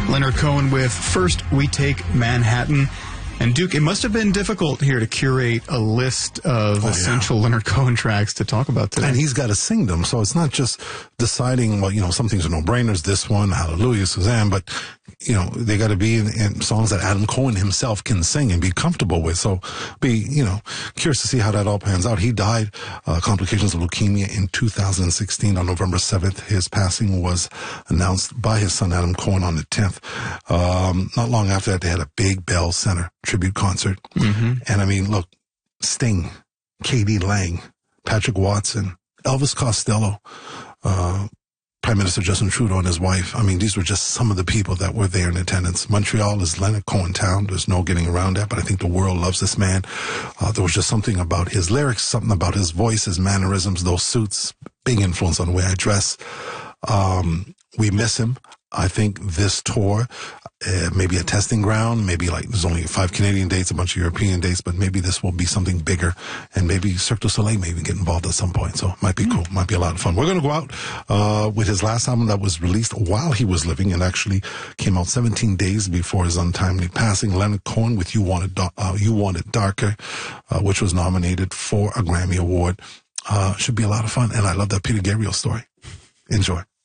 Leonard Cohen with First We Take Manhattan. And Duke, it must have been difficult here to curate a list of essential Leonard Cohen tracks to talk about today. And he's got to sing them, so it's not just deciding, well, some things are no-brainers, this one, Hallelujah, Suzanne, but, they got to be in songs that Adam Cohen himself can sing and be comfortable with. So be, curious to see how that all pans out. He died, complications of leukemia in 2016 on November 7th. His passing was announced by his son Adam Cohen on the 10th. Not long after that, they had a big Bell Center tribute concert. And look, Sting, K.D. Lang, Patrick Watson, Elvis Costello, Prime Minister Justin Trudeau and his wife. These were just some of the people that were there in attendance. Montreal is Leonard Cohen town. There's no getting around that, but I think the world loves this man. There was just something about his lyrics, something about his voice, his mannerisms, those suits, big influence on the way I dress. We miss him. I think this tour, maybe a testing ground, maybe there's only 5 Canadian dates, a bunch of European dates, but maybe this will be something bigger, and maybe Cirque du Soleil maybe get involved at some point. So it might be cool. Might be a lot of fun. We're going to go out with his last album that was released while he was living and actually came out 17 days before his untimely passing. Leonard Cohen with You Want It Darker, which was nominated for a Grammy Award. Should be a lot of fun, and I love that Peter Gabriel story. Enjoy.